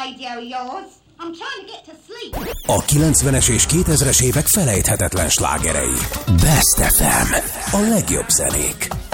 radio yours. I'm trying to get to sleep. A 90-es és 2000-es évek felejthetetlen slágerei. Best FM. A legjobb zenék.